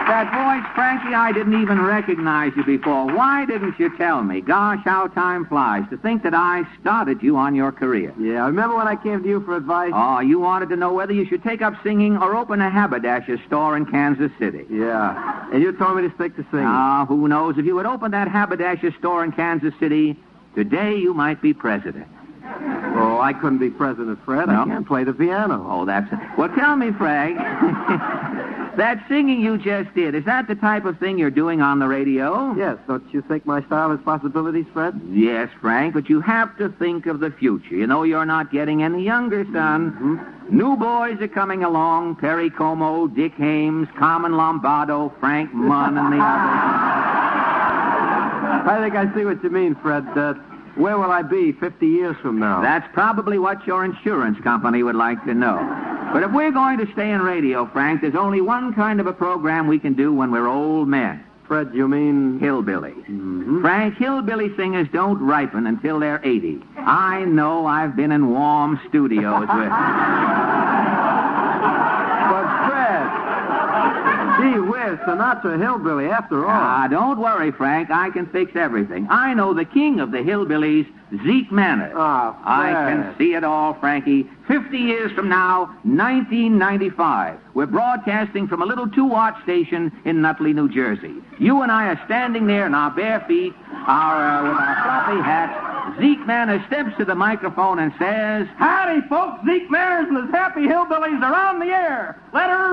That voice, Frankie, I didn't even recognize you before. Why didn't you tell me? Gosh, how time flies. To think that I started you on your career. Yeah, remember when I came to you for advice? Oh, you wanted to know whether you should take up singing or open a haberdasher store in Kansas City. Yeah, and you told me to stick to singing. Ah, who knows? If you had opened that haberdasher store in Kansas City, today you might be president. Oh, I couldn't be president, Fred. No? I can't play the piano. Oh, that's it. Well, tell me, Frank, that singing you just did, is that the type of thing you're doing on the radio? Yes, don't you think my style has possibilities, Fred? Yes, Frank, but you have to think of the future. You know you're not getting any younger, son. Mm-hmm. New boys are coming along, Perry Como, Dick Hames, Carmen Lombardo, Frank Munn, and the others. I think I see what you mean, Fred. Where will I be 50 years from now? That's probably what your insurance company would like to know. But if we're going to stay in radio, Frank, there's only one kind of a program we can do when we're old men. Fred, you mean? Hillbilly. Mm-hmm. Frank, hillbilly singers don't ripen until they're 80. I know. I've been in warm studios with... But, Fred, gee whiz, Sinatra hillbilly after all. Ah, don't worry, Frank. I can fix everything. I know the king of the hillbillies, Zeke Manners. Ah, I Fred. can see it all, Frankie. 50 years from now, 1995. We're broadcasting from a little 2-watt station in Nutley, New Jersey. You and I are standing there in our bare feet, with our floppy hats. Zeke Manners steps to the microphone and says, Howdy, folks. Zeke Manners and his happy hillbillies are on the air. Let her